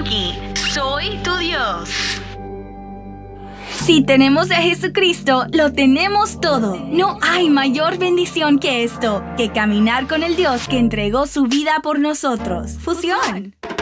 Funky, soy tu Dios. Si tenemos a Jesucristo, lo tenemos todo. No hay mayor bendición que esto, que caminar con el Dios que entregó su vida por nosotros. Fusión.